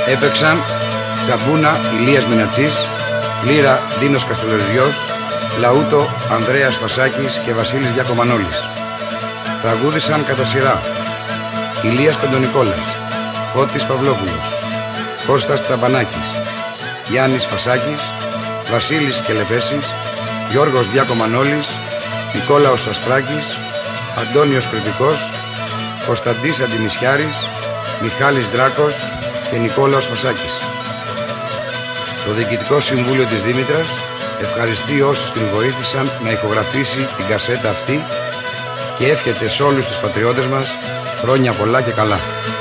Έπαιξαν Τσαμπούνα Ηλίας Μινατσής, Λύρα Ντίνος Καστελοριζιός, Λαούτο Ανδρέας Φασάκης και Βασίλης Διακομανόλης. Τραγούδησαν κατά σειρά Ηλίας Πεντονικόλας, Φώτης Παυλόπουλος, Κώστας Τσαμπανάκης, Γιάννης Φασάκης, Βασίλης Κελεπέσης, Γιώργος Διακομανόλης, Νικόλαος Ασπράκης, Αντώνιος Πρετικός, Κωνσταντής Αντιμισιάρης, Μιχάλης Δράκος και Νικόλαος Φασάκης. Το Διοικητικό Συμβούλιο της Δήμητρας ευχαριστεί όσους την βοήθησαν να ηχογραφήσει την κασέτα αυτή και εύχεται σε όλους τους πατριώτες μας χρόνια πολλά και καλά.